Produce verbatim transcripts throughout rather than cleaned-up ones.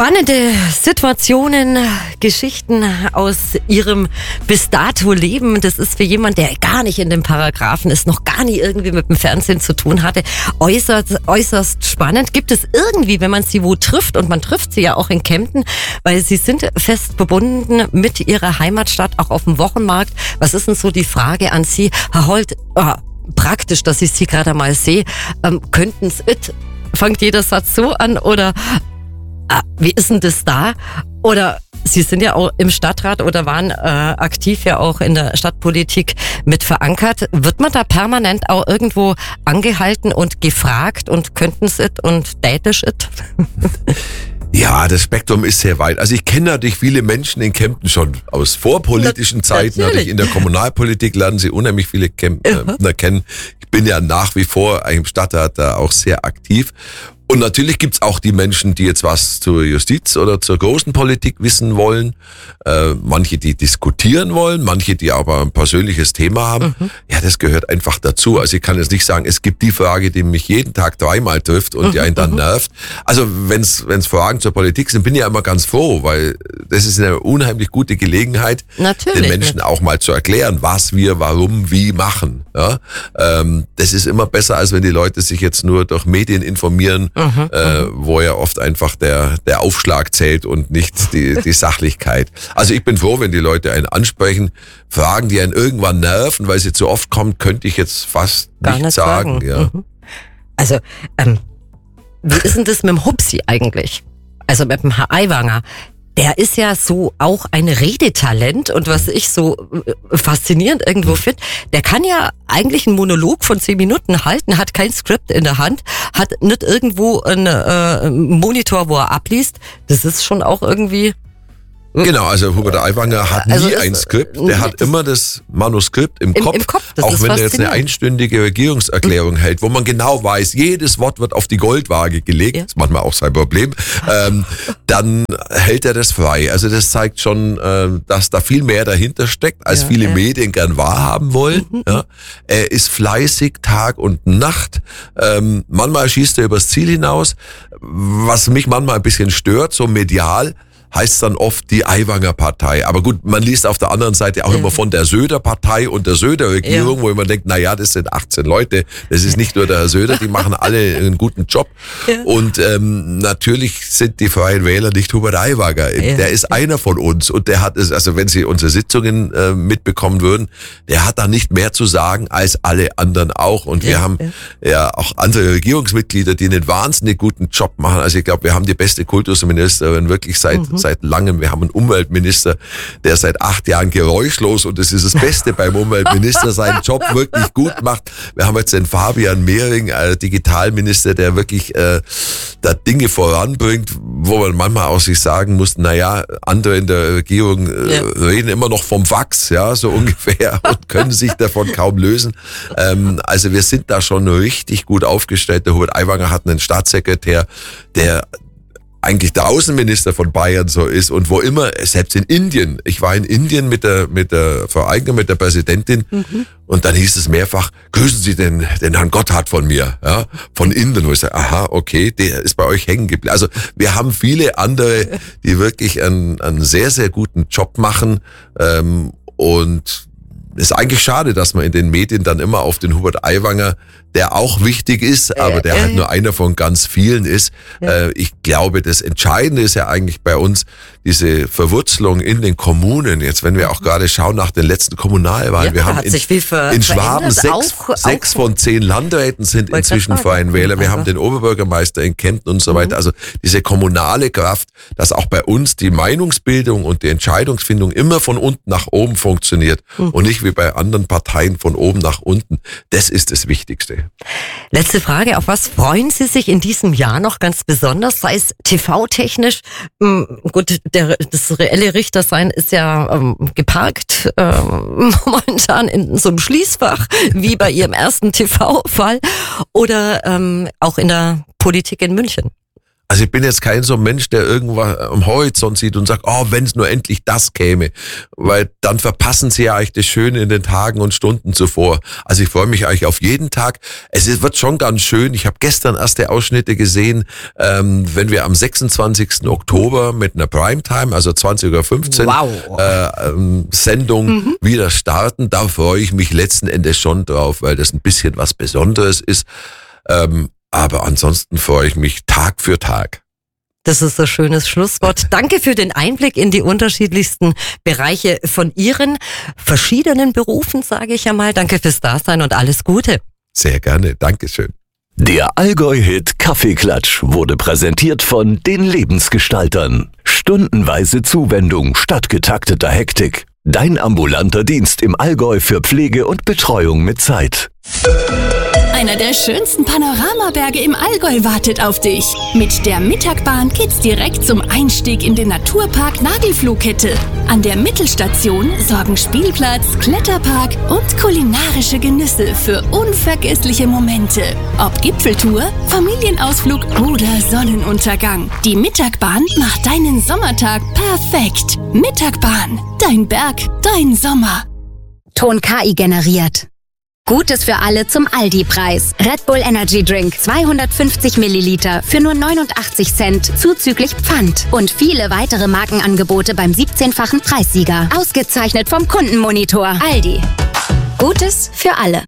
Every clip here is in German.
Spannende Situationen, Geschichten aus Ihrem bis dato Leben. Das ist für jemand, der gar nicht in den Paragraphen ist, noch gar nie irgendwie mit dem Fernsehen zu tun hatte, äußerst, äußerst spannend. Gibt es irgendwie, wenn man sie wo trifft, und man trifft sie ja auch in Kempten, weil sie sind fest verbunden mit ihrer Heimatstadt, auch auf dem Wochenmarkt. Was ist denn so die Frage an Sie, Herr Holt? Oh, praktisch, dass ich Sie gerade mal sehe. Ähm, könnten es it? Fängt jeder Satz so an oder ah, wie ist denn das da? Oder Sie sind ja auch im Stadtrat oder waren äh, aktiv ja auch in der Stadtpolitik mit verankert. Wird man da permanent auch irgendwo angehalten und gefragt und könnten es it und tätisch it? Ja, das Spektrum ist sehr weit. Also ich kenne natürlich viele Menschen in Kempten schon aus vorpolitischen Na, Zeiten. Natürlich. Natürlich in der Kommunalpolitik lernen sie unheimlich viele Kemptner uh-huh. kennen. Ich bin ja nach wie vor im Stadtrat da auch sehr aktiv. Und natürlich gibt's auch die Menschen, die jetzt was zur Justiz oder zur großen Politik wissen wollen. Äh, manche, die diskutieren wollen, manche, die aber ein persönliches Thema haben. Mhm. Ja, das gehört einfach dazu. Also ich kann jetzt nicht sagen, es gibt die Frage, die mich jeden Tag dreimal trifft und mhm. die einen dann nervt. Also wenn's wenn's Fragen zur Politik sind, bin ich ja immer ganz froh, weil das ist eine unheimlich gute Gelegenheit, natürlich, den Menschen auch mal zu erklären, was wir, warum, wie machen. Ja? Ähm, das ist immer besser, als wenn die Leute sich jetzt nur durch Medien informieren, Mhm, äh, wo ja oft einfach der der Aufschlag zählt und nicht die die Sachlichkeit. Also ich bin froh, wenn die Leute einen ansprechen, Fragen, die einen irgendwann nerven, weil sie zu oft kommen, könnte ich jetzt fast Gar nicht, nicht sagen. sagen. Ja. Mhm. Also, ähm, wie ist denn das mit dem Hupsi eigentlich? Also mit dem Herr Aiwanger. Der ist ja so auch ein Redetalent und was ich so faszinierend irgendwo finde, der kann ja eigentlich einen Monolog von zehn Minuten halten, hat kein Skript in der Hand, hat nicht irgendwo einen äh, Monitor, wo er abliest. Das ist schon auch irgendwie... Genau, also Hubert Aiwanger hat nie also ist, ein Skript, der hat immer das Manuskript im, im Kopf, im Kopf auch wenn er jetzt eine einstündige Regierungserklärung mhm. hält, wo man genau weiß, jedes Wort wird auf die Goldwaage gelegt, ja. ist manchmal auch sein Problem, ähm, dann hält er das frei. Also das zeigt schon, äh, dass da viel mehr dahinter steckt, als ja, viele ja. Medien gern wahrhaben wollen. Mhm. Ja. Er ist fleißig Tag und Nacht, ähm, manchmal schießt er übers Ziel hinaus, was mich manchmal ein bisschen stört, so medial, heißt dann oft die Aiwanger-Partei. Aber gut, man liest auf der anderen Seite auch ja. immer von der Söder-Partei und der Söder-Regierung, ja. wo man denkt, na ja, das sind achtzehn Leute, das ist nicht nur der Herr Söder, die machen alle einen guten Job. Ja. Und ähm, natürlich sind die Freien Wähler nicht Hubert Aiwanger. Ja. Der ist einer von uns und der hat es, also wenn Sie unsere Sitzungen äh, mitbekommen würden, der hat da nicht mehr zu sagen als alle anderen auch. Und wir ja. haben ja. ja auch andere Regierungsmitglieder, die einen wahnsinnig guten Job machen. Also ich glaube, wir haben die beste Kultusministerin wirklich seit mhm. seit langem. Wir haben einen Umweltminister, der seit acht Jahren geräuschlos, und das ist das Beste beim Umweltminister, seinen Job wirklich gut macht. Wir haben jetzt den Fabian Mehring, äh, Digitalminister, der wirklich äh, da Dinge voranbringt, wo man manchmal auch sich sagen muss, naja, andere in der Regierung äh, ja. reden immer noch vom Wachs, ja, so ungefähr, und können sich davon kaum lösen. Ähm, also wir sind da schon richtig gut aufgestellt. Der Hubert Aiwanger hat einen Staatssekretär, der eigentlich der Außenminister von Bayern so ist, und wo immer, selbst in Indien, ich war in Indien mit der mit der Frau Eigner, mit der Präsidentin, mhm. und dann hieß es mehrfach, grüßen Sie den den Herrn Gotthard von mir, ja, von Indien, wo ich sage, aha, okay, der ist bei euch hängen geblieben. Also wir haben viele andere, die wirklich einen, einen sehr, sehr guten Job machen, ähm, und es ist eigentlich schade, dass man in den Medien dann immer auf den Hubert Aiwanger, der auch wichtig ist, aber der halt nur einer von ganz vielen ist. Ja. Ich glaube, das Entscheidende ist ja eigentlich bei uns diese Verwurzelung in den Kommunen. Jetzt, wenn wir auch gerade schauen nach den letzten Kommunalwahlen, ja, wir haben in, in Schwaben sechs, auch, sechs auch von zehn Landräten sind inzwischen Freien Wähler. Wir haben den Oberbürgermeister in Kempten und so weiter. Also diese kommunale Kraft, dass auch bei uns die Meinungsbildung und die Entscheidungsfindung immer von unten nach oben funktioniert mhm. und nicht wie bei anderen Parteien von oben nach unten. Das ist das Wichtigste. Letzte Frage, auf was freuen Sie sich in diesem Jahr noch ganz besonders, sei es T V-technisch? Gut, der, das reelle Richtersein ist ja ähm, geparkt ähm, momentan in so einem Schließfach, wie bei Ihrem ersten T V-Fall, oder ähm, auch in der Politik in München. Also ich bin jetzt kein so Mensch, der irgendwas am Horizont sieht und sagt, oh, wenn es nur endlich das käme. Weil dann verpassen sie ja eigentlich das Schöne in den Tagen und Stunden zuvor. Also ich freue mich eigentlich auf jeden Tag. Es wird schon ganz schön. Ich habe gestern erste Ausschnitte gesehen, ähm, wenn wir am sechsundzwanzigsten Oktober mit einer Primetime, also zwanzig Uhr fünfzehn, wow. äh, ähm, Sendung mhm. wieder starten. Da freue ich mich letzten Endes schon drauf, weil das ein bisschen was Besonderes ist. Ähm, Aber ansonsten freue ich mich Tag für Tag. Das ist ein schönes Schlusswort. Danke für den Einblick in die unterschiedlichsten Bereiche von Ihren verschiedenen Berufen, sage ich einmal. Danke fürs Dasein und alles Gute. Sehr gerne. Dankeschön. Der Allgäu-Hit Kaffeeklatsch wurde präsentiert von den Lebensgestaltern. Stundenweise Zuwendung statt getakteter Hektik. Dein ambulanter Dienst im Allgäu für Pflege und Betreuung mit Zeit. Einer der schönsten Panoramaberge im Allgäu wartet auf dich. Mit der Mittagbahn geht's direkt zum Einstieg in den Naturpark Nagelfluhkette. An der Mittelstation sorgen Spielplatz, Kletterpark und kulinarische Genüsse für unvergessliche Momente. Ob Gipfeltour, Familienausflug oder Sonnenuntergang. Die Mittagbahn macht deinen Sommertag perfekt. Mittagbahn, dein Berg, dein Sommer. Ton K I generiert. Gutes für alle zum Aldi-Preis. Red Bull Energy Drink zweihundertfünfzig Milliliter für nur neunundachtzig Cent zuzüglich Pfand. Und viele weitere Markenangebote beim siebzehnfachen Preissieger. Ausgezeichnet vom Kundenmonitor. Aldi. Gutes für alle.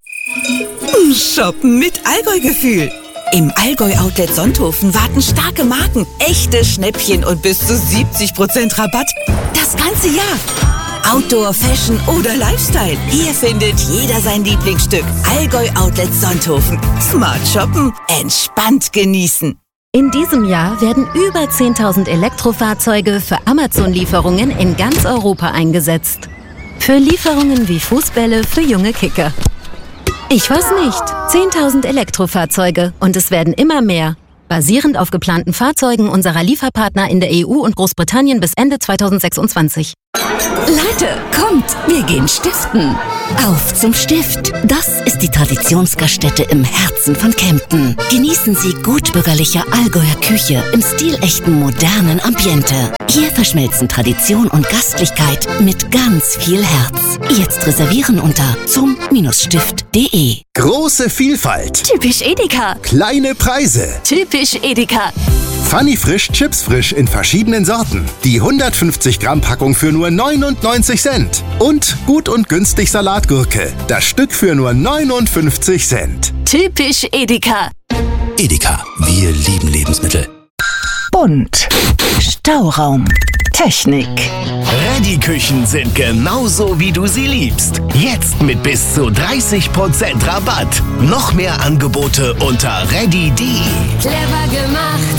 Shoppen mit Allgäu-Gefühl. Im Allgäu-Outlet Sonthofen warten starke Marken, echte Schnäppchen und bis zu siebzig Prozent Rabatt. Das ganze Jahr. Outdoor, Fashion oder Lifestyle. Hier findet jeder sein Lieblingsstück. Allgäu Outlet Sonthofen. Smart shoppen, entspannt genießen. In diesem Jahr werden über zehntausend Elektrofahrzeuge für Amazon-Lieferungen in ganz Europa eingesetzt. Für Lieferungen wie Fußbälle für junge Kicker. Ich weiß nicht. zehntausend Elektrofahrzeuge und es werden immer mehr. Basierend auf geplanten Fahrzeugen unserer Lieferpartner in der E U und Großbritannien bis Ende zweitausendsechsundzwanzig. Leute, kommt, wir gehen stiften. Auf zum Stift. Das ist die Traditionsgaststätte im Herzen von Kempten. Genießen Sie gutbürgerliche Allgäuer Küche im stilechten modernen Ambiente. Hier verschmelzen Tradition und Gastlichkeit mit ganz viel Herz. Jetzt reservieren unter zum Stift punkt de. Große Vielfalt. Typisch Edeka. Kleine Preise. Typisch Edeka. Funny Frisch Chips Frisch in verschiedenen Sorten. Die hundertfünfzig Gramm Packung für nur neunundneunzig Cent. Und gut und günstig Salatgurke. Das Stück für nur neunundfünfzig Cent. Typisch Edeka. Edeka, wir lieben Lebensmittel. Bunt. Stauraum. Technik. Ready-Küchen sind genauso, wie du sie liebst. Jetzt mit bis zu dreißig Prozent Rabatt. Noch mehr Angebote unter ready punkt de. Clever gemacht.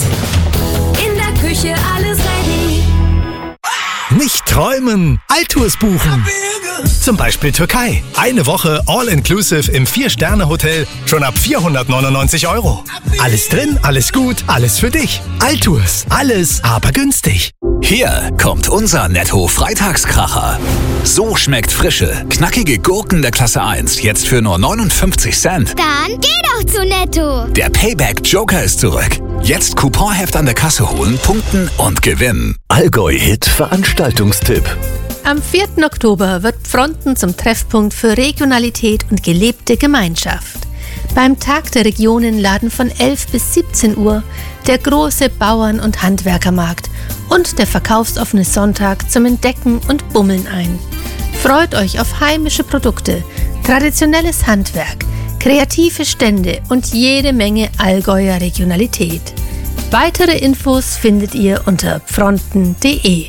In der Küche alles ready. Nicht träumen, Altours buchen. Zum Beispiel Türkei. Eine Woche All-Inclusive im vier-Sterne-Hotel schon ab vierhundertneunundneunzig Euro. Alles drin, alles gut, alles für dich. Altours, alles aber günstig. Hier kommt unser Netto-Freitagskracher. So schmeckt frische, knackige Gurken der Klasse eins jetzt für nur neunundfünfzig Cent. Dann geh doch zu Netto. Der Payback-Joker ist zurück. Jetzt Couponheft an der Kasse holen, punkten und gewinnen. Allgäu-Hit Veranstaltungstipp. Am vierten Oktober wird Pfronten zum Treffpunkt für Regionalität und gelebte Gemeinschaft. Beim Tag der Regionen laden von elf bis siebzehn Uhr der große Bauern- und Handwerkermarkt und der verkaufsoffene Sonntag zum Entdecken und Bummeln ein. Freut euch auf heimische Produkte, traditionelles Handwerk, kreative Stände und jede Menge Allgäuer Regionalität. Weitere Infos findet ihr unter pfronten punkt de.